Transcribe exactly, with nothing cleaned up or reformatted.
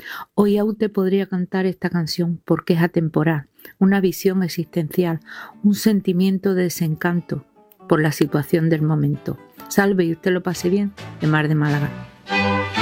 Hoy aún te podría cantar esta canción porque es atemporal, una visión existencial, un sentimiento de desencanto por la situación del momento. Salve y usted lo pase bien, de Mar de Málaga.